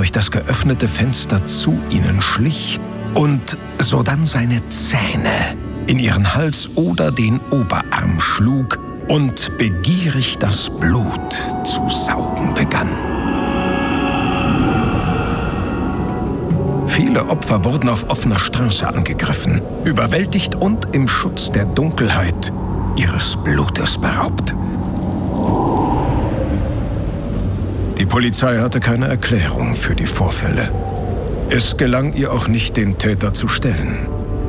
durch das geöffnete Fenster zu ihnen schlich und sodann seine Zähne in ihren Hals oder den Oberarm schlug und begierig das Blut zu saugen begann. Viele Opfer wurden auf offener Straße angegriffen, überwältigt und im Schutz der Dunkelheit ihres Blutes beraubt. Die Polizei hatte keine Erklärung für die Vorfälle. Es gelang ihr auch nicht, den Täter zu stellen.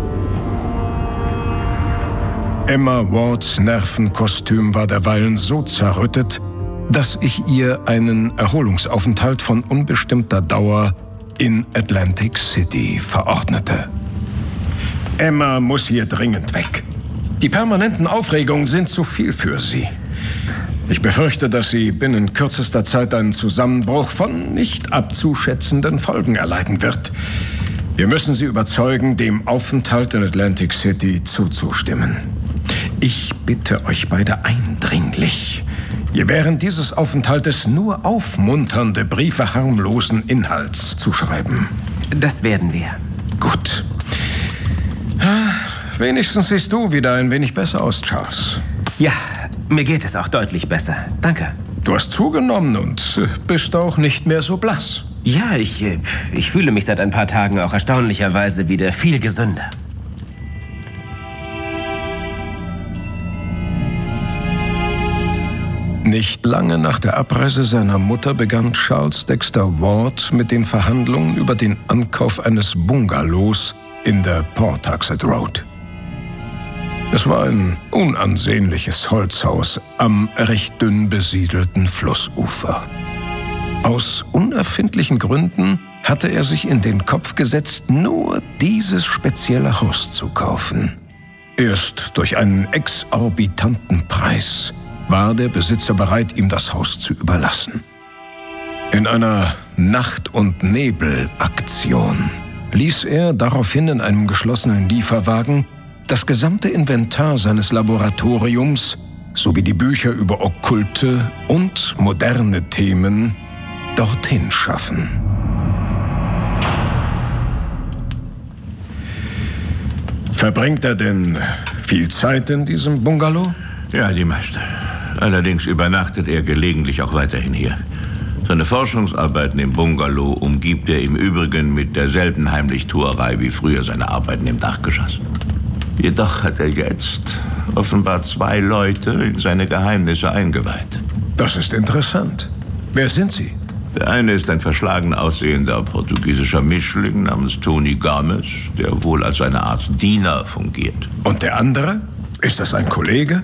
Emma Wards Nervenkostüm war derweilen so zerrüttet, dass ich ihr einen Erholungsaufenthalt von unbestimmter Dauer in Atlantic City verordnete. Emma muss hier dringend weg. Die permanenten Aufregungen sind zu viel für sie. Ich befürchte, dass sie binnen kürzester Zeit einen Zusammenbruch von nicht abzuschätzenden Folgen erleiden wird. Wir müssen sie überzeugen, dem Aufenthalt in Atlantic City zuzustimmen. Ich bitte euch beide eindringlich, ihr während dieses Aufenthaltes nur aufmunternde Briefe harmlosen Inhalts zu schreiben. Das werden wir. Gut. Wenigstens siehst du wieder ein wenig besser aus, Charles. Ja, mir geht es auch deutlich besser. Danke. Du hast zugenommen und bist auch nicht mehr so blass. Ja, ich fühle mich seit ein paar Tagen auch erstaunlicherweise wieder viel gesünder. Nicht lange nach der Abreise seiner Mutter begann Charles Dexter Ward mit den Verhandlungen über den Ankauf eines Bungalows in der Pawtuxet Road. Es war ein unansehnliches Holzhaus am recht dünn besiedelten Flussufer. Aus unerfindlichen Gründen hatte er sich in den Kopf gesetzt, nur dieses spezielle Haus zu kaufen. Erst durch einen exorbitanten Preis war der Besitzer bereit, ihm das Haus zu überlassen. In einer Nacht- und Nebel-Aktion ließ er daraufhin in einem geschlossenen Lieferwagen das gesamte Inventar seines Laboratoriums sowie die Bücher über okkulte und moderne Themen dorthin schaffen. Verbringt er denn viel Zeit in diesem Bungalow? Ja, die meiste. Allerdings übernachtet er gelegentlich auch weiterhin hier. Seine Forschungsarbeiten im Bungalow umgibt er im Übrigen mit derselben Heimlichtuerei wie früher seine Arbeiten im Dachgeschoss. Jedoch hat er jetzt offenbar 2 Leute in seine Geheimnisse eingeweiht. Das ist interessant. Wer sind sie? Der eine ist ein verschlagen aussehender portugiesischer Mischling namens Tony Gomez, der wohl als eine Art Diener fungiert. Und der andere? Ist das ein Kollege?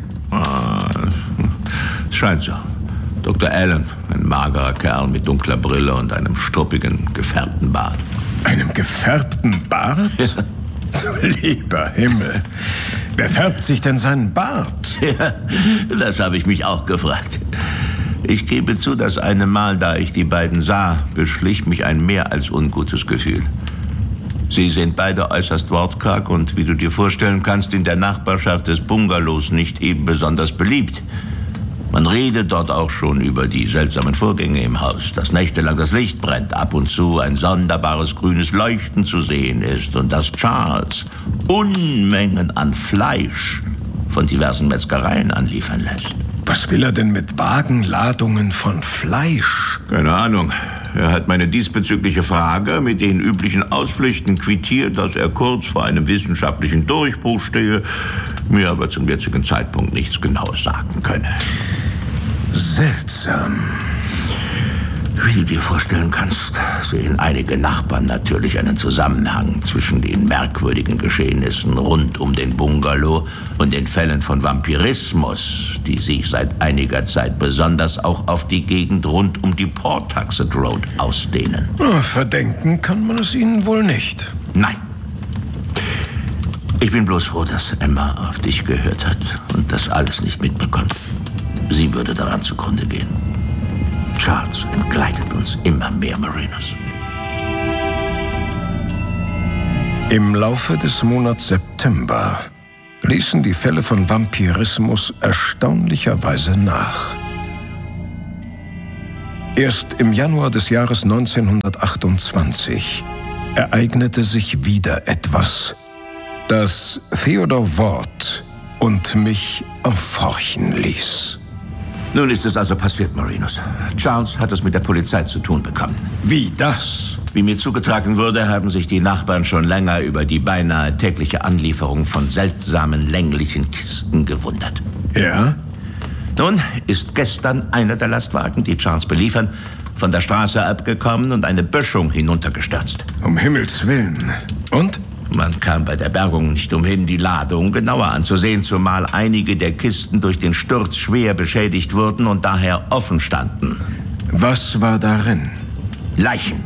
Es scheint so. Dr. Allen, ein magerer Kerl mit dunkler Brille und einem struppigen, gefärbten Bart. Einem gefärbten Bart? Ja. Lieber Himmel. Wer färbt sich denn seinen Bart? Ja, das habe ich mich auch gefragt. Ich gebe zu, das eine Mal, da ich die beiden sah, beschlich mich ein mehr als ungutes Gefühl. Sie sind beide äußerst wortkarg und, wie du dir vorstellen kannst, in der Nachbarschaft des Bungalows nicht eben besonders beliebt. Man redet dort auch schon über die seltsamen Vorgänge im Haus, dass nächtelang das Licht brennt, ab und zu ein sonderbares grünes Leuchten zu sehen ist und dass Charles Unmengen an Fleisch von diversen Metzgereien anliefern lässt. Was will er denn mit Wagenladungen von Fleisch? Keine Ahnung. Er hat meine diesbezügliche Frage mit den üblichen Ausflüchten quittiert, dass er kurz vor einem wissenschaftlichen Durchbruch stehe, mir aber zum jetzigen Zeitpunkt nichts Genaues sagen könne. Seltsam. Wie du dir vorstellen kannst, sehen einige Nachbarn natürlich einen Zusammenhang zwischen den merkwürdigen Geschehnissen rund um den Bungalow und den Fällen von Vampirismus, die sich seit einiger Zeit besonders auch auf die Gegend rund um die Pawtuxet Road ausdehnen. Verdenken kann man es ihnen wohl nicht. Nein. Ich bin bloß froh, dass Emma auf dich gehört hat und das alles nicht mitbekommt. Sie würde daran zugrunde gehen. Charles entgleitet uns immer mehr, Marinus. Im Laufe des Monats September ließen die Fälle von Vampirismus erstaunlicherweise nach. Erst im Januar des Jahres 1928 ereignete sich wieder etwas, das Theodore Ward und mich aufhorchen ließ. Nun ist es also passiert, Marinus. Charles hat es mit der Polizei zu tun bekommen. Wie das? Wie mir zugetragen wurde, haben sich die Nachbarn schon länger über die beinahe tägliche Anlieferung von seltsamen, länglichen Kisten gewundert. Ja? Nun ist gestern einer der Lastwagen, die Charles beliefern, von der Straße abgekommen und eine Böschung hinuntergestürzt. Um Himmels Willen. Und? Man kam bei der Bergung nicht umhin, die Ladung genauer anzusehen, zumal einige der Kisten durch den Sturz schwer beschädigt wurden und daher offen standen. Was war darin? Leichen.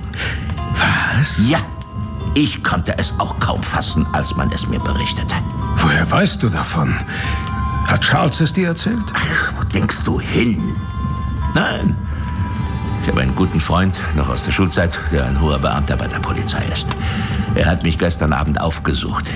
Was? Ja, ich konnte es auch kaum fassen, als man es mir berichtete. Woher weißt du davon? Hat Charles es dir erzählt? Ach, wo denkst du hin? Nein. Ich habe einen guten Freund, noch aus der Schulzeit, der ein hoher Beamter bei der Polizei ist. Er hat mich gestern Abend aufgesucht.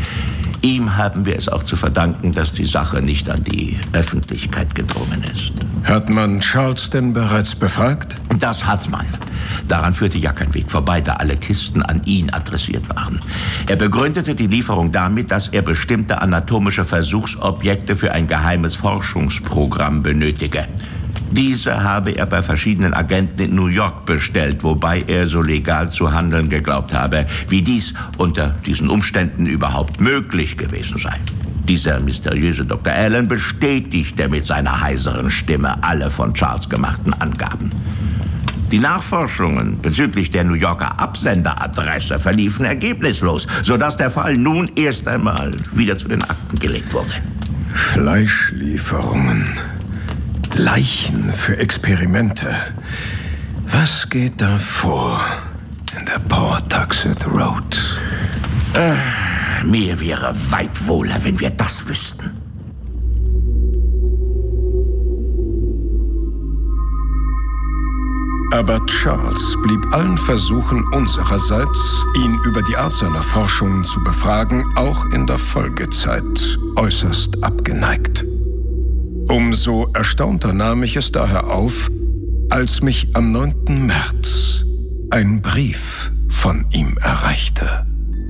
Ihm haben wir es auch zu verdanken, dass die Sache nicht an die Öffentlichkeit gedrungen ist. Hat man Charles denn bereits befragt? Das hat man. Daran führte ja kein Weg vorbei, da alle Kisten an ihn adressiert waren. Er begründete die Lieferung damit, dass er bestimmte anatomische Versuchsobjekte für ein geheimes Forschungsprogramm benötige. Diese habe er bei verschiedenen Agenten in New York bestellt, wobei er so legal zu handeln geglaubt habe, wie dies unter diesen Umständen überhaupt möglich gewesen sei. Dieser mysteriöse Dr. Allen bestätigte mit seiner heiseren Stimme alle von Charles gemachten Angaben. Die Nachforschungen bezüglich der New Yorker Absenderadresse verliefen ergebnislos, sodass der Fall nun erst einmal wieder zu den Akten gelegt wurde. Fleischlieferungen. Leichen für Experimente. Was geht da vor in der Pawtuxet Road? Mir wäre weit wohler, wenn wir das wüssten. Aber Charles blieb allen Versuchen unsererseits, ihn über die Art seiner Forschungen zu befragen, auch in der Folgezeit äußerst abgeneigt. Umso erstaunter nahm ich es daher auf, als mich am 9. März ein Brief von ihm erreichte.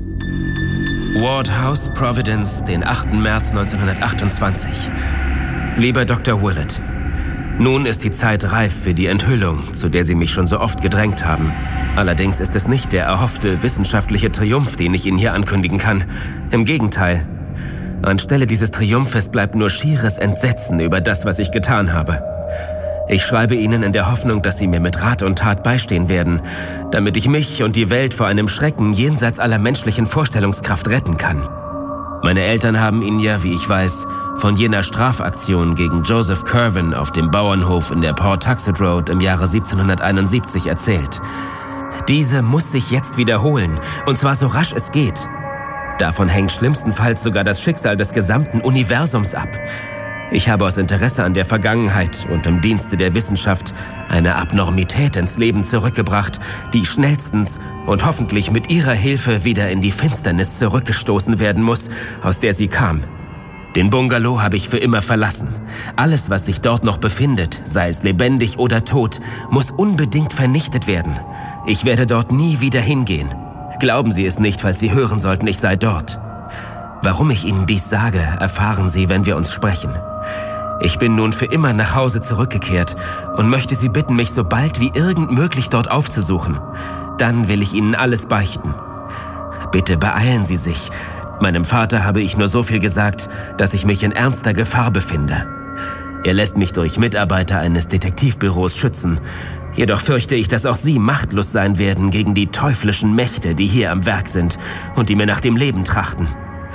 Ward House, Providence, den 8. März 1928. Lieber Dr. Willett, nun ist die Zeit reif für die Enthüllung, zu der Sie mich schon so oft gedrängt haben. Allerdings ist es nicht der erhoffte wissenschaftliche Triumph, den ich Ihnen hier ankündigen kann. Im Gegenteil. Anstelle dieses Triumphes bleibt nur schieres Entsetzen über das, was ich getan habe. Ich schreibe Ihnen in der Hoffnung, dass Sie mir mit Rat und Tat beistehen werden, damit ich mich und die Welt vor einem Schrecken jenseits aller menschlichen Vorstellungskraft retten kann. Meine Eltern haben Ihnen ja, wie ich weiß, von jener Strafaktion gegen Joseph Curwen auf dem Bauernhof in der Pawtuxet Road im Jahre 1771 erzählt. Diese muss sich jetzt wiederholen, und zwar so rasch es geht. Davon hängt schlimmstenfalls sogar das Schicksal des gesamten Universums ab. Ich habe aus Interesse an der Vergangenheit und im Dienste der Wissenschaft eine Abnormität ins Leben zurückgebracht, die schnellstens und hoffentlich mit Ihrer Hilfe wieder in die Finsternis zurückgestoßen werden muss, aus der sie kam. Den Bungalow habe ich für immer verlassen. Alles, was sich dort noch befindet, sei es lebendig oder tot, muss unbedingt vernichtet werden. Ich werde dort nie wieder hingehen. Glauben Sie es nicht, falls Sie hören sollten, ich sei dort. Warum ich Ihnen dies sage, erfahren Sie, wenn wir uns sprechen. Ich bin nun für immer nach Hause zurückgekehrt und möchte Sie bitten, mich so bald wie irgend möglich dort aufzusuchen. Dann will ich Ihnen alles beichten. Bitte beeilen Sie sich. Meinem Vater habe ich nur so viel gesagt, dass ich mich in ernster Gefahr befinde. Er lässt mich durch Mitarbeiter eines Detektivbüros schützen. Jedoch fürchte ich, dass auch Sie machtlos sein werden gegen die teuflischen Mächte, die hier am Werk sind und die mir nach dem Leben trachten.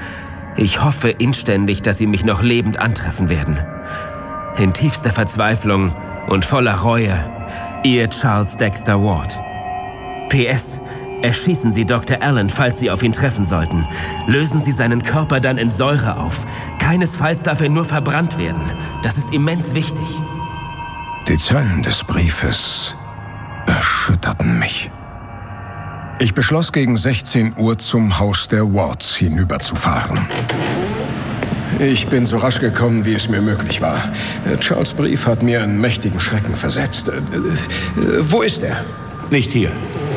Ich hoffe inständig, dass Sie mich noch lebend antreffen werden. In tiefster Verzweiflung und voller Reue, Ihr Charles Dexter Ward. PS: Erschießen Sie Dr. Allen, falls Sie auf ihn treffen sollten. Lösen Sie seinen Körper dann in Säure auf. Keinesfalls darf er nur verbrannt werden. Das ist immens wichtig. Die Zeilen des Briefes erschütterten mich. Ich beschloss, gegen 16 Uhr zum Haus der Wards hinüberzufahren. Ich bin so rasch gekommen, wie es mir möglich war. Charles' Brief hat mir einen mächtigen Schrecken versetzt. Wo ist er? Nicht hier.